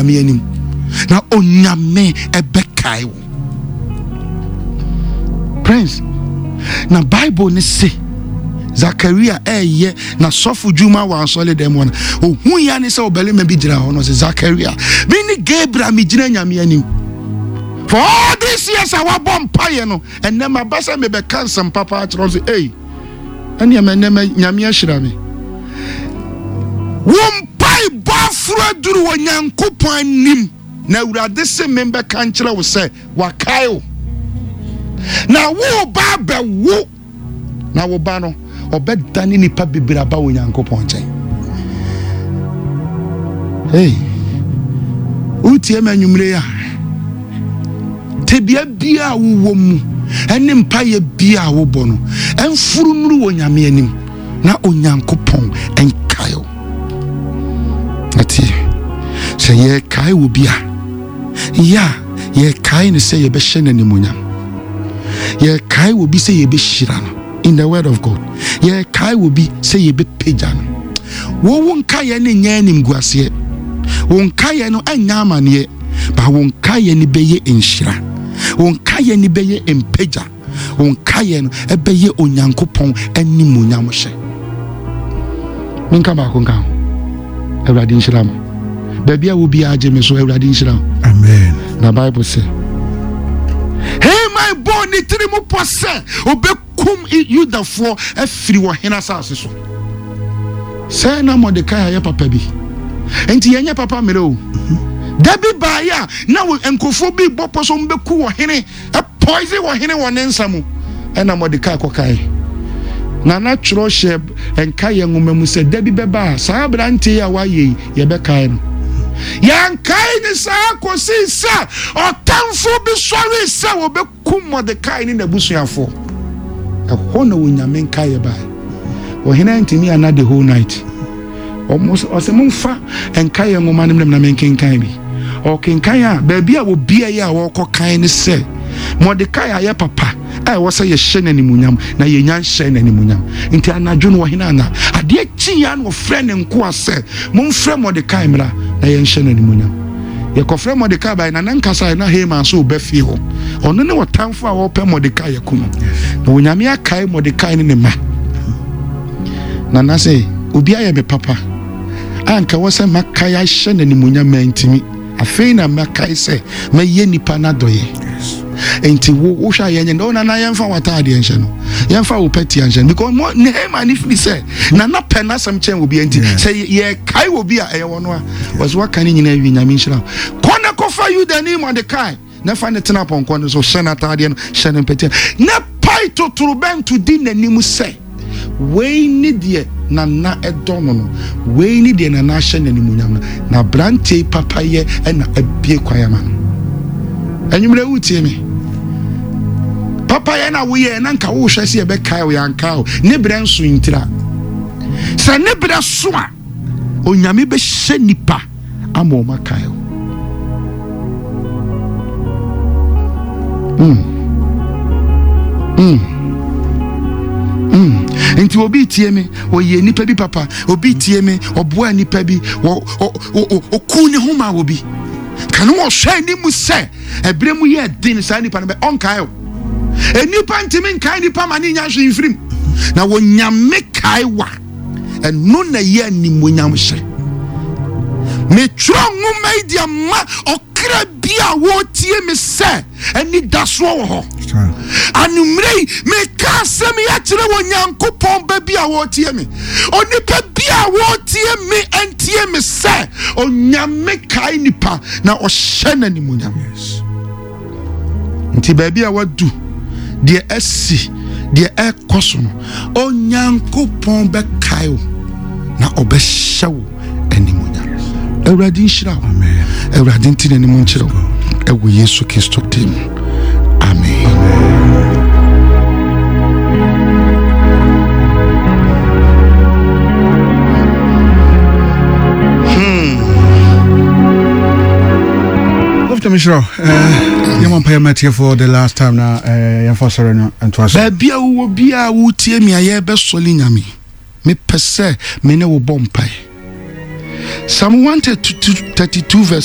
nyame anim na onyame ebekae wo Prince na Bible ne say Zachariah eye na sofu juma wa ansole dem wona ohun ya ne say obelema bi gira ho no say Zachariah me ni Gabriel me gira nyame anim for all this years our bomb pie no and then my basa me be cancel papa atro say hey ani me nyame ahira me won pai bafro duru wonyankopon anim na urade se member kan kire wo say wakae na wo ba be wo na wo ba no obedani nipa bibira ba wonyankopon nchen hey utie manwumre ya tebia bia wo mu ene mpaye bia wo bo no emfurumru wonyame anim na onyankopon enkayo ati se ye kai wo bia ya ye kai ne se ye be hye nanimonyam ye kai wo bi se ye be hyira no in the word of God ye kai wo bi se ye be pagano wo wonka ye ne nya anim guase wonka ye no anya amane ba wonka ye ne beye enhyira wonka ye ne beye empeja wonka ye no ebeye onyankopon animonyam hye minka ba konka Ewradi nhyira mo baby a wo bi age me so Ewradi nhyira amen na Bible say hey my boy ni trimu pose obekum you the for afiri wo hena sase so say na Mordecai ya papa bi enti yenye papa mere o dabi baaya na wo enkofo bi bopo so mbeku wo hene e poison wo hene wo nensamu e na Mordecai kokai na natural sheb enka yengumamu se dabi beba sa brante ya waye ye bekai no yankai ni sa kosi sa otamfo bi sori sa wo beku Mordecai ni nabusuafo e hono wonyame nkai ye bai wo hene ntimi ana the whole night almost osemumfa enka yenguma nimnem na menkenkan bi o kenkan ya baby a wo bia ya wo kokan ni se Mordecai aye papa ai wo se ye hye nanimunyam na ye nyan hye nanimunyam nti anadwo no wo hena na ade chi ya no frɛ ne nko ase momfrɛ Mordecai mra na ye hye nanimunyam ye kofrɛ Mordecai bai na nankasa na Haman so obafie ho ono ne wotamfo a wo pɛ Mordecai yakuno na wonyame akai Mordecai ne ma na na say obi aye me papa anka wose makaya hye nanimunyam mantimi afei na makai se maye nipa na doye enti wo hwa ye nye na na yemfa watade enhye no yemfa wo peti enhye because ne Haman if me say na na pena sam chen obi enti say ye kai obi a eye wono a was what kan nyina wi nyame nhira kona kofa you the name on the kai na fa ne tena ponkon so hye na tade no hye ne peti na pai to turubentu di nanim say we need ye na edono no we need ye na hye nanimunyam na brante papa ye na abie kwayama anyumre wutie me papa ye na wo ye na nka wo hwese ye be kai wo yanka o ne brenso intira sa ne breso a onyame be hye nipa ama o makai o enti obi tie me oye nipa bi papa obi tie me oboa nipa bi oku ne homa obi kan wo hwe ni mu se ebremu ye din sa nipa ne be onkai o enipa ntimi nkai nipa ma ni nya hwe mfirim na wo nyame kai wa enu na ye ni mo nyam hye me tro nguma idia ma okra bia wo tie me se eni daso wo ho anumrei me ka se me ya kire wo nyankopon ba bia wo tie me onipa bia wo tie me entie me se onyame kai nipa na o hye na nimunyam nti ba bia wadu de asi de ekoso no onyankopon be kai wo na obehye wo animunyam Ewradi nhyira amen Ewradi ntine ni munkyira ewo Yesu Kristo dim amen Mishra, you for the last time now, for Serena and twice. Baby, will be a wood tear me a best solina me per se, me no bomb pie. Psalm 132 verse